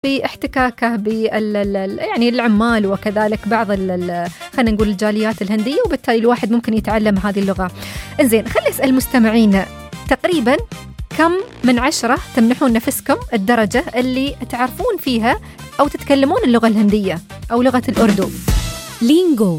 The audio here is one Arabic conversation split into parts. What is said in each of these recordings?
في احتكاكه يعني العمال وكذلك بعض خلينا نقول الجاليات الهندية، وبالتالي الواحد ممكن يتعلم هذه اللغة. إنزين، خلي أسأل مستمعينا تقريبا كم من 10 تمنحون نفسكم الدرجة اللي تعرفون فيها أو تتكلمون اللغة الهندية أو لغة الأردو؟ لينجو.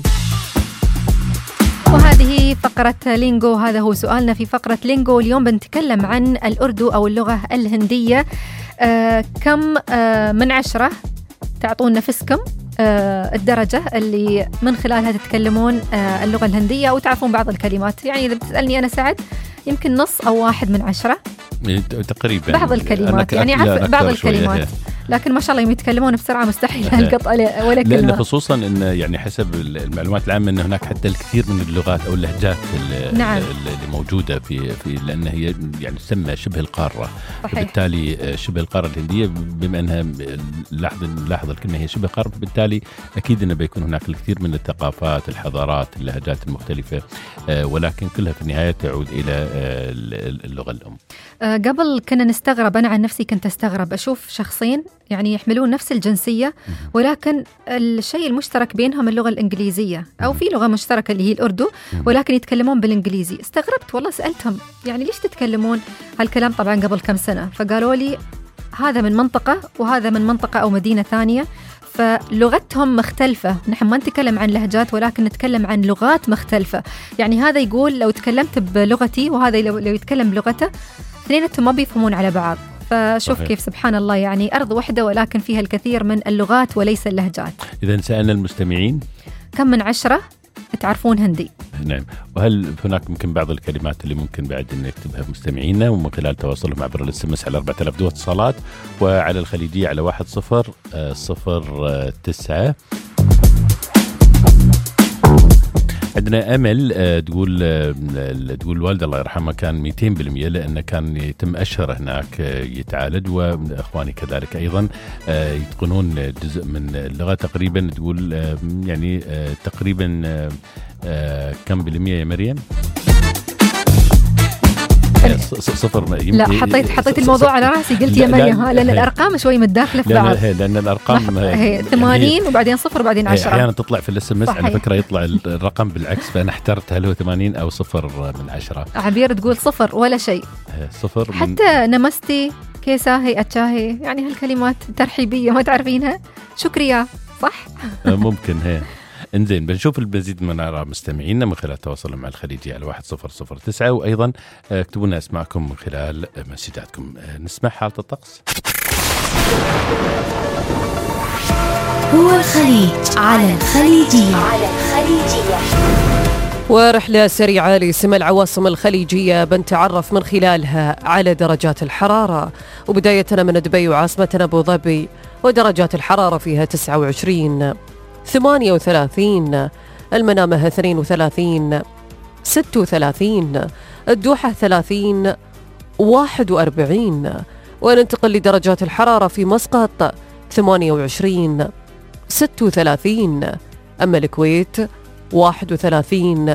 وهذه فقرة لينجو، هذا هو سؤالنا في فقرة لينجو. اليوم بنتكلم عن الأردو أو اللغة الهندية. كم من 10 تعطون نفسكم الدرجة اللي من خلالها تتكلمون اللغة الهندية أو تعرفون بعض الكلمات؟ يعني إذا بتسألني أنا سعد يمكن نص أو 1 من 10 تقريبا، بعض الكلمات، يعني عارف بعض الكلمات، لكن ما شاء الله يتكلمون بسرعة مستحيل ألقط ولا كلمة. لا، خصوصا إن يعني حسب المعلومات العامة إن هناك حتى الكثير من اللغات أو اللهجات نعم. اللي موجودة في لأن هي يعني تسمى شبه القارة. صحيح. وبالتالي شبه القارة الهندية بما أنها نلاحظ الكلمة هي شبه قارة، بالتالي أكيد إنه بيكون هناك الكثير من الثقافات، الحضارات، اللهجات المختلفة، ولكن كلها في النهاية تعود إلى اللغة الأم. قبل كنا نستغرب، أنا عن نفسي كنت أستغرب أشوف شخصين يعني يحملون نفس الجنسية ولكن الشيء المشترك بينهم اللغة الإنجليزية، أو في لغة مشتركة اللي هي الأردو ولكن يتكلمون بالإنجليزي. استغربت والله، سألتهم يعني ليش تتكلمون هالكلام؟ طبعا قبل كم سنة، فقالوا لي هذا من منطقة وهذا من منطقة أو مدينة ثانية، فلغتهم مختلفة. نحن ما نتكلم عن لهجات ولكن نتكلم عن لغات مختلفة. يعني هذا يقول لو تكلمت بلغتي وهذا لو يتكلم بلغته، اثنيناتهم ما بيفهمون على بعض. فشوف صحيح. كيف سبحان الله، يعني أرض واحدة ولكن فيها الكثير من اللغات وليس اللهجات. إذا سألنا المستمعين كم من 10 تعرفون هندي؟ نعم. وهل هناك ممكن بعض الكلمات اللي ممكن بعد أن نكتبها مستمعينا ومن خلال تواصلهم عبر الاس على 4000 دو اتصالات، وعلى الخليجية على 1009. عندنا أمل تقول الوالدة الله يرحمها كان 200% لأنه كان يتم أشهر هناك يتعالج، وأخواني كذلك أيضا يتقنون جزء من اللغة تقريبا. تقول يعني تقريبا كم بالمية يا مريم؟ صفر. لا، حطيت الموضوع على راسي، قلت يا مريم لأن الأرقام شوي متداخلة في بعض. لأن الأرقام 80 وبعدين 0 وبعدين 10. أحيانا تطلع في الاس على فكرة يطلع الرقم بالعكس، فأنا احترت هل هو 80 أو 0 من 10. عبير تقول 0 ولا شيء. 0 حتى نمستي كيساهي أتشاهي، يعني هالكلمات ترحيبية ما تعرفينها. شكريا، صح؟ ممكن هي. انزين، بنشوف المزيد من آراء مستمعينا من خلال تواصلهم مع الخليجي على 1009، وأيضا اكتبوا لنا اسماءكم من خلال مسجاتكم. نسمع حالة الطقس. هو الخليج على الخليجية. ورحلة سريعة لسمى العواصم الخليجية بنتعرف من خلالها على درجات الحرارة، وبداية من دبي وعاصمتنا أبو ظبي، ودرجات الحرارة فيها 29 38، المنامة 32 36، الدوحة 30 41. وننتقل لدرجات الحرارة في مسقط 28 36، أما الكويت 31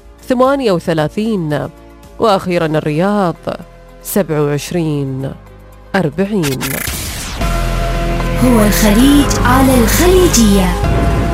38، وأخيرا الرياض 27 40. هو الخليج على الخليجية.